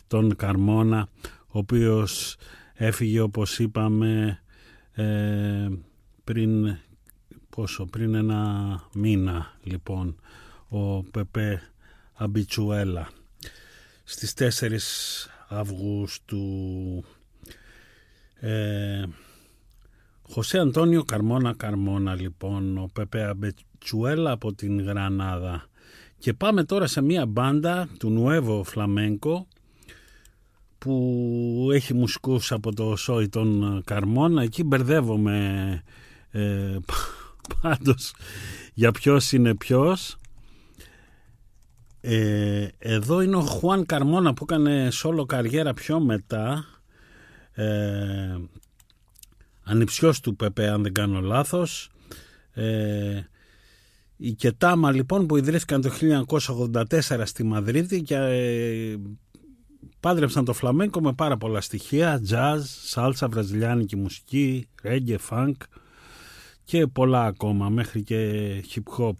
τον Καρμόνα, ο οποίος έφυγε, όπως είπαμε, πριν ένα μήνα, λοιπόν, ο Πεπέ Αμπιτσουέλα, στις 4 Αυγούστου. Χωσέ Αντώνιο Καρμόνα, λοιπόν, ο Πεπέ Αμπιτσουέλα από την Γρανάδα. Και πάμε τώρα σε μια μπάντα του Νουέβο Φλαμέγκο που έχει μουσικούς από το σόι των Καρμόνα. Εκεί μπερδεύομαι πάντως για ποιος είναι ποιος. Εδώ είναι ο Χουάν Καρμόνα που έκανε σόλο καριέρα πιο μετά, ανιψιός του Πεπέ αν δεν κάνω λάθος. Η Κετάμα, λοιπόν, που ιδρύθηκαν το 1984 στη Μαδρίτη και πάντρεψαν το φλαμέγκο με πάρα πολλά στοιχεία, jazz, σάλσα, βραζιλιάνικη μουσική, reggae, funk και πολλά ακόμα, μέχρι και hip hop.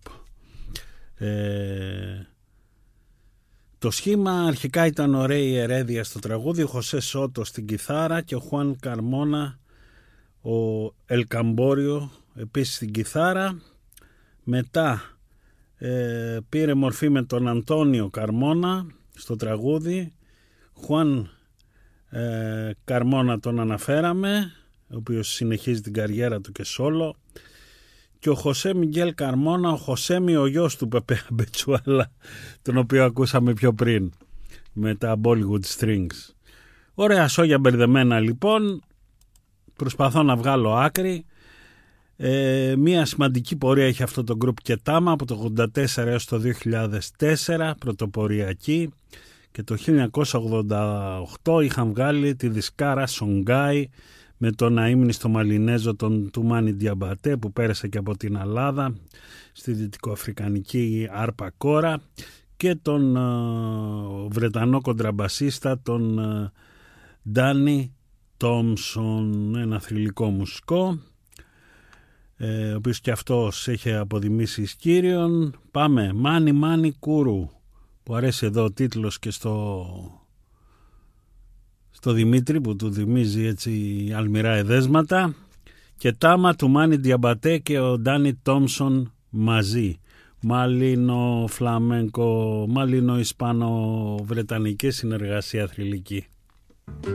Το σχήμα αρχικά ήταν ο Ρέι Ερέδια στο τραγούδι, ο Χωσέ Σότο στην κιθάρα και ο Χουάν Καρμόνα, ο Ελκαμπόριο επίσης στην κιθάρα. Μετά πήρε μορφή με τον Αντώνιο Καρμόνα στο τραγούδι. Χουάν Καρμόνα τον αναφέραμε, ο οποίος συνεχίζει την καριέρα του και σόλο. Και ο Χωσέ Μιγγέλ Καρμόνα, ο Χωσέμι, ο γιος του Πεπέ Αμπιτσουέλα, τον οποίο ακούσαμε πιο πριν με τα Bollywood Strings. Ωραία σόγια μπερδεμένα, λοιπόν. Προσπαθώ να βγάλω άκρη. Μία σημαντική πορεία έχει αυτό το γκρουπ Κετάμα από το 1984 έως το 2004, πρωτοποριακή, και το 1988 είχαν βγάλει τη δισκάρα Σονγκάι με τον αείμνηστο Μαλινέζο τον Τουμάνι Διαμπατέ, που πέρασε και από την Ελλάδα στη δυτικοαφρικανική Άρπα Κόρα, και τον Βρετανό κοντραμπασίστα τον Ντάνι Τόμσον, ένα θρυλικό μουσικό, ο οποίος και αυτός έχει αποδημήσεις κύριον. Πάμε, Μάνι Κούρου, που αρέσει εδώ ο τίτλος και στο Δημήτρη, που του θυμίζει έτσι αλμυρά εδέσματα. Και Τάμα του Μάνι Διαμπατέ και ο Ντάνι Τόμσον μαζί. Μάλινο φλαμέγκο, μάλινο ισπανο βρετανική συνεργασία θρυλική.